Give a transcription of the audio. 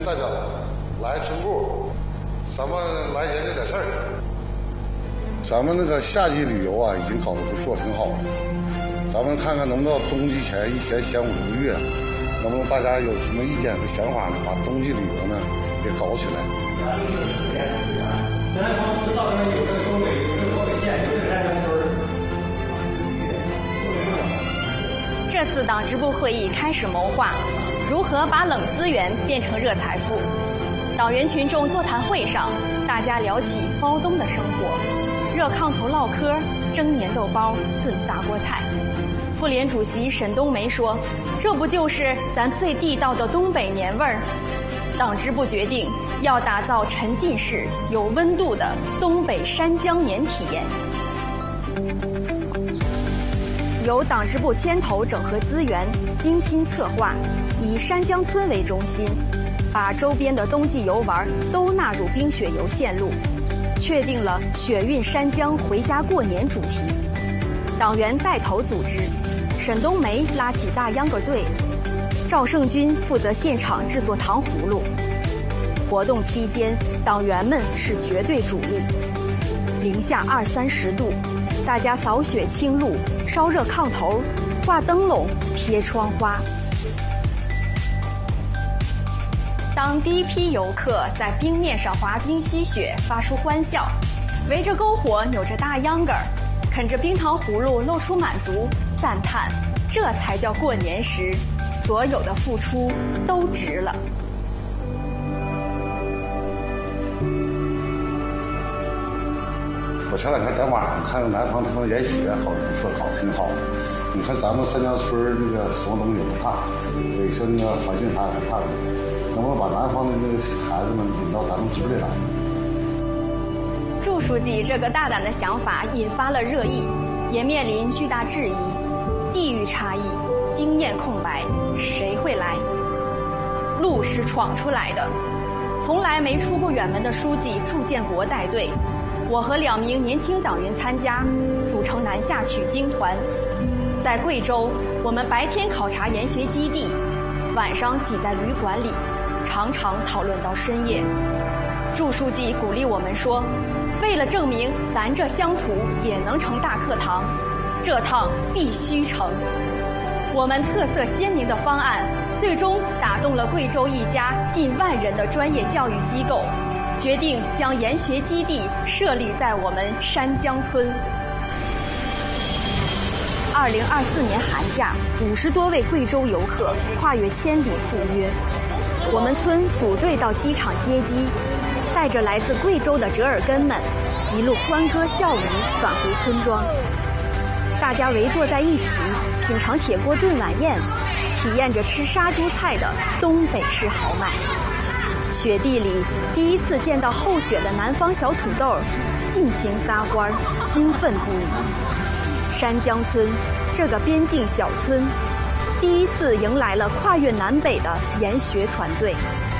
代表来村部，咱们来研究点事儿。咱们那个夏季旅游啊，已经搞得不错，挺好的。咱们看看能不能到冬季前一闲5、6个月，能不能大家有什么意见和想法呢？把冬季旅游呢给搞起来。 南方知道的有这个东北，有这个河北县，有这个山江村。 这次党支部会议开始谋划如何把冷资源变成热财富。党员群众座谈会上，大家聊起包冬的生活，热炕头唠嗑，蒸粘豆包，炖大锅菜。妇联主席沈冬梅说：“这不就是咱最地道的东北年味儿？”党支部决定要打造沉浸式、有温度的东北山江年体验。由党支部牵头整合资源，精心策划，以山江村为中心，把周边的冬季游玩都纳入冰雪游线路，确定了雪韵山江回家过年主题。党员带头组织，沈冬梅拉起大秧歌队，赵胜军负责现场制作糖葫芦。活动期间，党员们是绝对主力，零下20、30度，大家扫雪清路，烧热炕头，挂灯笼，贴窗花。当第一批游客在冰面上滑冰吸雪，发出欢笑，围着篝火扭着大秧歌，啃着冰糖葫芦，露出满足，赞叹这才叫过年时所有的付出都值了。 我前2天在网上看南方他们研雪搞得不错，搞得挺好的。你看咱们三江村那个什么东西也不怕，卫生啊、环境啥也不怕的，能不能把南方的那个孩子们引到咱们村里来？ 祝书记这个大胆的想法引发了热议，也面临巨大质疑。地域差异，经验空白，谁会来？路是闯出来的，从来没出过远门的书记祝建国带队。我和2名年轻党员参加，组成南下取经团。在贵州，我们白天考察研学基地，晚上挤在旅馆里，常常讨论到深夜。祝书记鼓励我们说：“为了证明咱这乡土也能成大课堂，这趟必须成。”我们特色鲜明的方案，最终打动了贵州一家近万人的专业教育机构。决定将研学基地设立在我们山江村。2024年寒假，50多位贵州游客跨越千里赴约，我们村组队到机场接机，带着来自贵州的折耳根们，一路欢歌笑语返回村庄。大家围坐在一起，品尝铁锅炖碗宴，体验着吃杀猪菜的东北式豪迈。雪地里第一次见到厚雪的南方小土豆，尽情撒欢，兴奋不已。山江村这个边境小村，第一次迎来了跨越南北的研学团队。